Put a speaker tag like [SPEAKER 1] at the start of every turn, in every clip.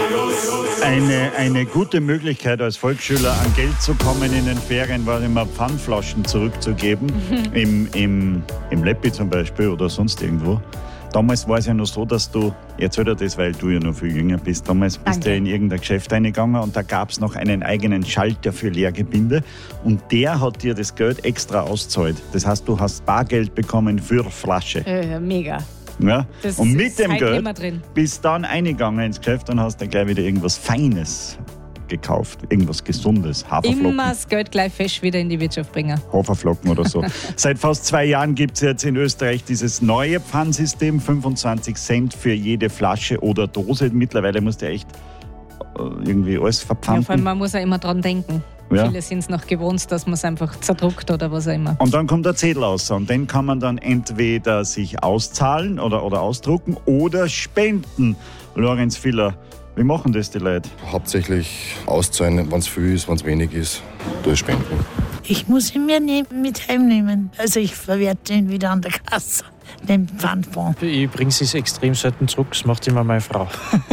[SPEAKER 1] Eine gute Möglichkeit als Volksschüler an Geld zu kommen in den Ferien war immer Pfandflaschen zurückzugeben, im Leppi zum Beispiel oder sonst irgendwo. Damals war es ja noch so, dass du, erzähl dir das, weil du ja noch viel jünger bist, damals bist du in irgendein Geschäft reingegangen und da gab es noch einen eigenen Schalter für Leergebinde und der hat dir das Geld extra ausgezahlt. Das heißt, du hast Bargeld bekommen für Flasche.
[SPEAKER 2] Mega.
[SPEAKER 1] Ja?
[SPEAKER 2] Das
[SPEAKER 1] Und mit
[SPEAKER 2] ist
[SPEAKER 1] dem
[SPEAKER 2] halt
[SPEAKER 1] Geld
[SPEAKER 2] immer drin.
[SPEAKER 1] bist dann eingegangen ins Geschäft und hast dann gleich wieder irgendwas Feines gekauft. Irgendwas Gesundes. Haferflocken.
[SPEAKER 2] Immer das Geld gleich fest wieder in die Wirtschaft bringen.
[SPEAKER 1] Haferflocken oder so. Seit fast 2 Jahren gibt es jetzt in Österreich dieses neue Pfandsystem. 25 Cent für jede Flasche oder Dose. Mittlerweile musst du echt irgendwie alles
[SPEAKER 2] Ja,
[SPEAKER 1] verpfanden.
[SPEAKER 2] vor allem, man muss ja immer dran denken.
[SPEAKER 1] Ja.
[SPEAKER 2] Viele sind es noch gewohnt, dass man es einfach zerdruckt oder was auch immer.
[SPEAKER 1] Und dann kommt der Zettel raus und den kann man dann entweder sich auszahlen oder ausdrucken oder spenden. Lorenz Viller, wie machen das die Leute?
[SPEAKER 3] Hauptsächlich auszahlen, wenn es viel ist, wenn es wenig ist, durch Spenden.
[SPEAKER 4] Ich muss ihn mir mit heimnehmen. Also ich verwerte ihn wieder an der Kasse, den Pfandbon.
[SPEAKER 5] Ich bringe es extrem selten zurück, das macht immer meine Frau.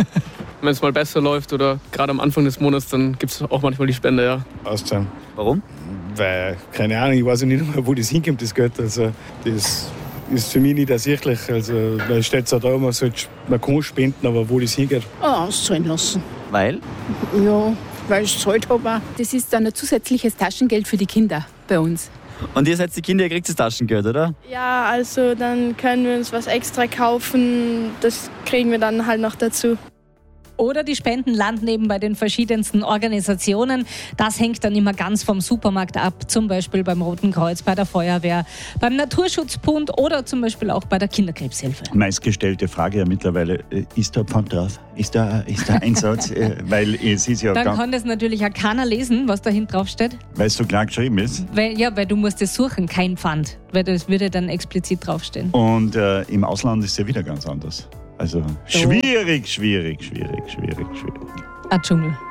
[SPEAKER 6] Wenn es mal besser läuft oder gerade am Anfang des Monats, dann gibt es auch manchmal die Spende, ja.
[SPEAKER 7] Auszahlen.
[SPEAKER 8] Warum?
[SPEAKER 7] Weil, keine Ahnung, ich weiß ja nicht mehr, wo das hinkommt, das Geld. Also, das ist für mich nicht ersichtlich. Also, man steht zwar da, man kann spenden, aber wo das hingeht.
[SPEAKER 9] Auszahlen lassen.
[SPEAKER 8] Weil?
[SPEAKER 9] Ja, weil ich es gezahlt habe.
[SPEAKER 10] Das ist dann ein zusätzliches Taschengeld für die Kinder bei uns.
[SPEAKER 8] Und ihr seid die Kinder, ihr kriegt das Taschengeld, oder?
[SPEAKER 11] Ja, also dann können wir uns was extra kaufen. Das kriegen wir dann halt noch dazu.
[SPEAKER 2] Oder die Spenden landen eben bei den verschiedensten Organisationen. Das hängt dann immer ganz vom Supermarkt ab. Zum Beispiel beim Roten Kreuz, bei der Feuerwehr, beim Naturschutzbund oder zum Beispiel auch bei der Kinderkrebshilfe.
[SPEAKER 1] Meistgestellte Frage ja mittlerweile, ist da Pfand drauf? Ist da Einsatz? Weil es ist ja
[SPEAKER 2] Dann kann das natürlich auch keiner lesen, was da hinten drauf steht.
[SPEAKER 1] Weil es so klar geschrieben ist.
[SPEAKER 2] Weil du musst es suchen, kein Pfand. Weil das würde dann explizit draufstehen.
[SPEAKER 1] Und im Ausland ist es ja wieder ganz anders. Also schwierig.
[SPEAKER 2] Ein Dschungel.